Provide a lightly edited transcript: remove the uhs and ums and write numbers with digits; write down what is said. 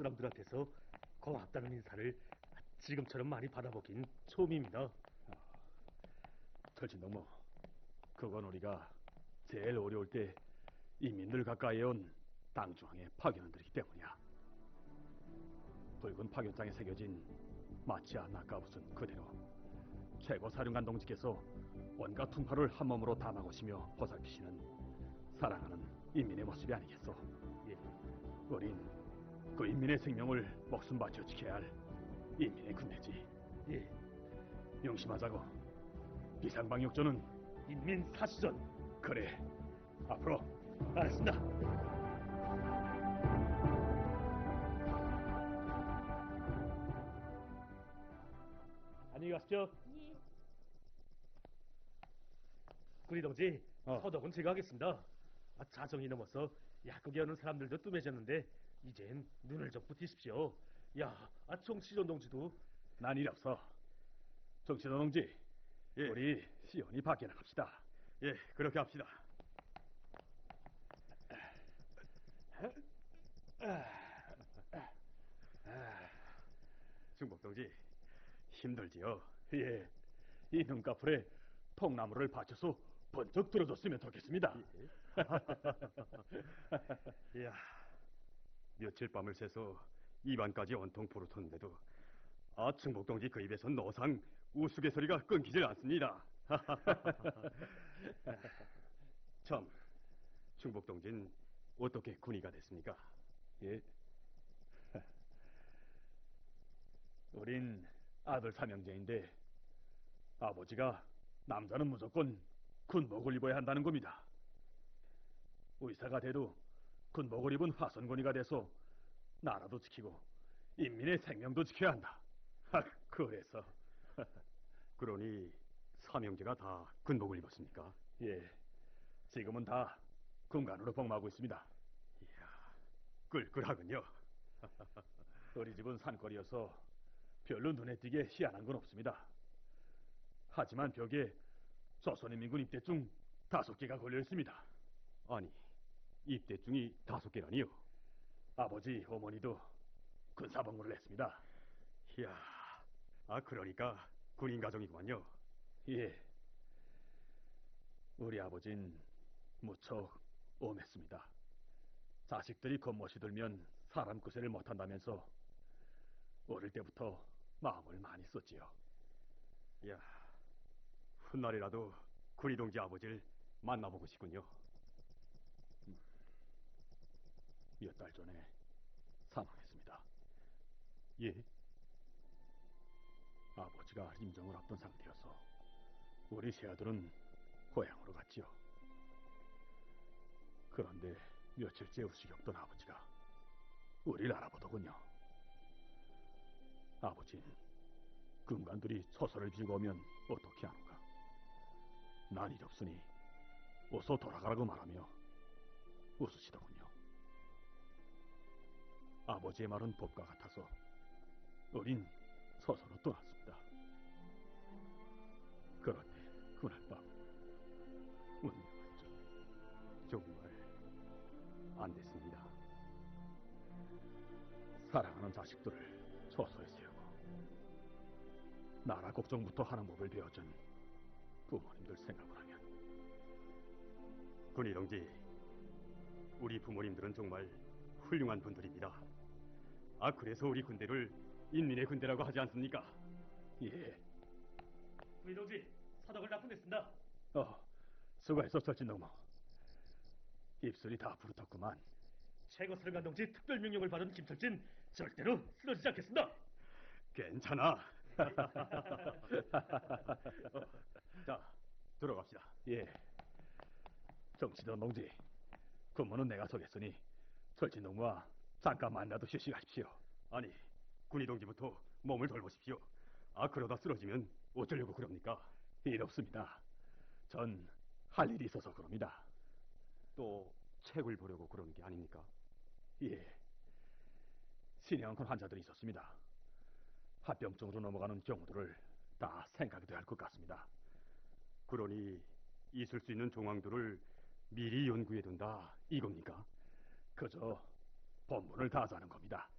사람들한테서 고맙다는 인사를 지금처럼 많이 받아보긴 처음입니다. 철진동무, 그건 우리가 제일 어려울 때 인민들 가까이에 온 당중앙의 파견원들이기 때문이야. 붉은 파견장에 새겨진 마치아 나카붓은 그대로 최고 사령관 동지께서 온갖 풍파를 한 몸으로 담아오시며 보살피시는 사랑하는 인민의 모습이 아니겠소. 예. 우린 그 인민의 생명을 목숨 바쳐 지켜야 할 인민의 군대지. 예. 용심하자고. 비상방역전은 인민 사수전. 그래. 앞으로. 알았습니다. 안녕히 가십시오. 예. 구리 동지, 서덕은 제가 하겠습니다. 자정이 넘어서 약국에 오는 사람들도 뜸해졌는데 이젠 눈을 좀 붙이십시오. 야, 정치전 동지도. 난 일 없어. 정치도 동지, 예. 우리 시원히 밖에 나갑시다. 예, 그렇게 합시다. 중복 동지, 힘들지요? 예, 이 눈꺼풀에 통나무를 받쳐서 번쩍 들어줬으면 좋겠습니다. 예. 이야, 며칠 밤을 새서 입안까지 온통 부르텄는데도 중복 동지 그 입에서 노상 우스갯소리가 끊기질 않습니다. 참, 중복 동지는 어떻게 군의가 됐습니까? 예. 우린 아들 삼형제인데 아버지가 남자는 무조건 군복을 입어야 한다는 겁니다. 의사가 돼도 군복을 입은 화선군이가 돼서 나라도 지키고 인민의 생명도 지켜야 한다. 그래서 그러니 삼형제가 다 군복을 입었습니까? 예, 지금은 다 군관으로 복무하고 있습니다. 이야, 끌끌하군요. 우리 집은 산거리여서 별로 눈에 띄게 희한한 건 없습니다. 하지만 벽에 조선인민군 입대증 5개가 걸려 있습니다. 아니, 입대증이 5개라니요? 아버지, 어머니도 군사복무를 했습니다. 이야, 그러니까 군인 가정이구만요. 예. 우리 아버진 무척 엄했습니다. 자식들이 겉멋이 들면 사람 구세를 못한다면서 어릴 때부터 마음을 많이 썼지요. 이야, 훗날이라도 군의 동지 아버지를 만나보고 싶군요. 몇 달 전에 사망했습니다. 예? 아버지가 임종을 앞둔 상태여서 우리 새아들은 고향으로 갔지요. 그런데 며칠째 의식이 없던 아버지가 우리를 알아보더군요. 아버진 군관들이 처소를 비우고 오면 어떻게 하는가? 난 일 없으니 어서 돌아가라고 말하며 웃으시더군요. 아버지의 말은 법과 같아서 우린 서서로 떠났습니다. 그런데 그날 밤 운명은 정말 안 됐습니다. 사랑하는 자식들을 처소에 세우고 나라 걱정부터 하는 법을 배워준 부모님들 생각을 하면 군의 동지, 우리 부모님들은 정말 훌륭한 분들입니다. 그래서 우리 군대를 인민의 군대라고 하지 않습니까? 예. 구리 동지, 서덕을 납품했습니다. 수고했어, 철진동무. 입술이 다 부르텄구만. 최고 사령관 동지 특별 명령을 받은 김철진 절대로 쓰러지지 않겠습니다. 괜찮아. 자, 들어갑시다. 예. 정치던 동지, 근무는 내가 서겠으니 철진동무와 잠깐만이라도 쉬시가십시오. 아니, 군의 동지부터 몸을 돌보십시오. 그러다 쓰러지면 어쩌려고 그럽니까? 일 없습니다. 전 할 일이 있어서 그럽니다. 또 책을 보려고 그러는 게 아닙니까? 예. 신형한 환자들이 있었습니다. 합병증으로 넘어가는 경우들을 다 생각이 돼야 할 것 같습니다. 그러니 있을 수 있는 정황들을 미리 연구해둔다 이겁니까? 그저 본분을 다하자는 겁니다.